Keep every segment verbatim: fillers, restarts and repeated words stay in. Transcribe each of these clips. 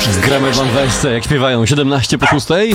Gramy wam wersce, jak śpiewają siedemnaście po szóstej.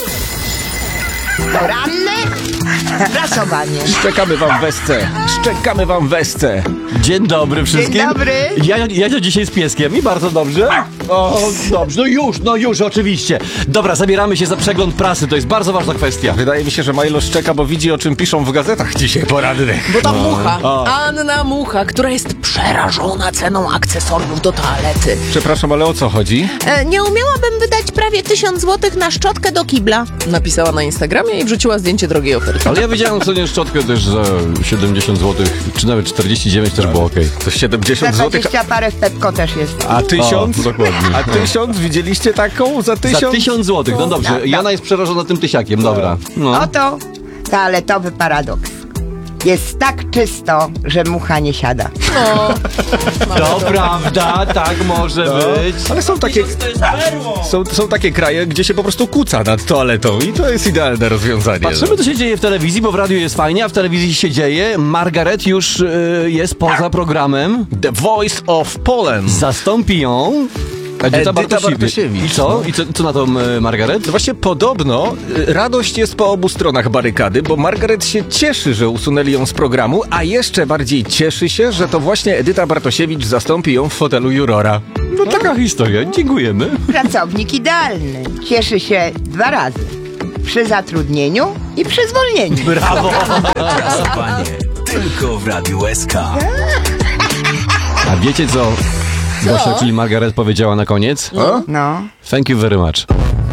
Poranne prasowanie. Szczekamy wam wesce, szczekamy wam wesce. Dzień dobry wszystkim. Dzień dobry. Ja, ja to dzisiaj z pieskiem i bardzo dobrze. O, dobrze, no już, no już, oczywiście. Dobra, zabieramy się za przegląd prasy, to jest bardzo ważna kwestia. Wydaje mi się, że Milo szczeka, bo widzi, o czym piszą w gazetach dzisiaj porannych. Bo ta mucha, O. Anna Mucha, która jest przerażona ceną akcesoriów do toalety. Przepraszam, ale o co chodzi? E, nie umiałabym wydać prawie tysiąc złotych na szczotkę do kibla. Napisała na Instagramie i wrzuciła zdjęcie drogiej oferty. Ale ja widziałem sobie szczotkę też za siedemdziesiąt złotych, czy nawet czterdzieści dziewięć też było okej. To Za siedemdziesiąt złotych, dwadzieścia parę w Pepko też jest. a tysiąc? O, dokładnie. A tysiąc? Widzieliście taką? Za Za tysiąc? tysiąc złotych, no dobrze. Tak, Jana jest przerażona tym tysiakiem, dobra. No. Oto toaletowy paradoks. Jest tak czysto, że mucha nie siada. No, To prawda, tak może być. Ale są takie, są, są takie kraje, gdzie się po prostu kuca nad toaletą i to jest idealne rozwiązanie. Patrzymy, co się dzieje w telewizji, bo w radiu jest fajnie, a w telewizji się dzieje. Margaret już y, jest poza programem. The Voice of Poland. Zastąpi ją Edyta, Edyta Bartosiewicz. Bartosiewicz. I co? I co, co na to y, Margaret? No właśnie podobno y, radość jest po obu stronach barykady, bo Margaret się cieszy, że usunęli ją z programu, a jeszcze bardziej cieszy się, że to właśnie Edyta Bartosiewicz zastąpi ją w fotelu jurora. No taka historia, dziękujemy. Pracownik idealny. Cieszy się dwa razy. Przy zatrudnieniu i przy zwolnieniu. Brawo! Prasowanie tylko w Radiu S K. A wiecie co Gosia, czyli Margaret powiedziała na koniec? No. Thank you very much.